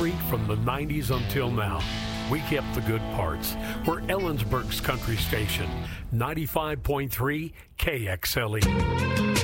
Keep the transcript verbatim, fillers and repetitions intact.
country from the nineties until now. We kept the good parts. We're Ellensburg's country station, ninety-five point three K X L E.